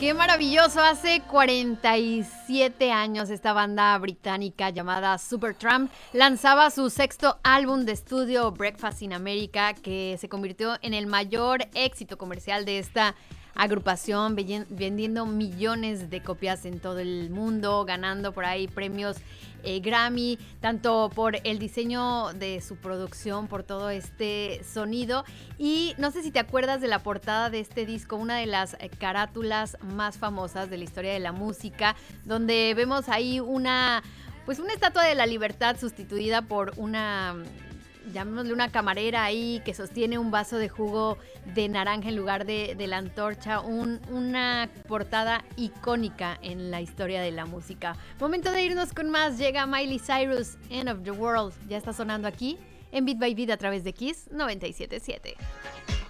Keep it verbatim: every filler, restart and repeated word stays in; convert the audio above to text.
Qué maravilloso, hace cuarenta y siete años esta banda británica llamada Supertramp lanzaba su sexto álbum de estudio Breakfast in America, que se convirtió en el mayor éxito comercial de esta agrupación, vendiendo millones de copias en todo el mundo, ganando por ahí premios eh, Grammy, tanto por el diseño de su producción, por todo este sonido. Y no sé si te acuerdas de la portada de este disco, una de las carátulas más famosas de la historia de la música, donde vemos ahí una, pues una estatua de la libertad sustituida por una, llamémosle una camarera ahí que sostiene un vaso de jugo de naranja en lugar de, de la antorcha, un, una portada icónica en la historia de la música. Momento de irnos con más, llega Miley Cyrus, End of the World, ya está sonando aquí en Beat by Beat a través de Kiss noventa y siete punto siete.